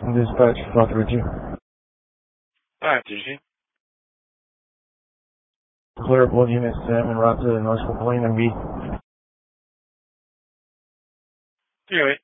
Dispatch, talking with you. Alright, Sushi. Clear both units Sam and route to North Plain and B. 308.